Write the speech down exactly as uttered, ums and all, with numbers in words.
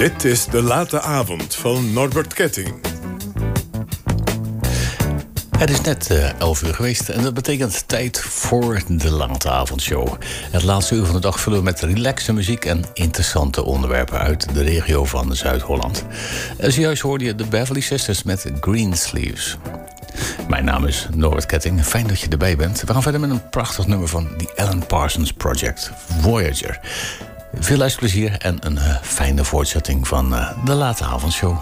Dit is De Late Avond van Norbert Ketting. Het is net uh, elf uur geweest en dat betekent tijd voor de Late Avondshow. Het laatste uur van de dag vullen we met relaxe muziek en interessante onderwerpen uit de regio van Zuid-Holland. En zojuist hoorde je de Beverly Sisters met Green Sleeves. Mijn naam is Norbert Ketting, fijn dat je erbij bent. We gaan verder met een prachtig nummer van The Alan Parsons Project, Voyager. Veel luisterplezier en een uh, fijne voortzetting van uh, de Late Avondshow.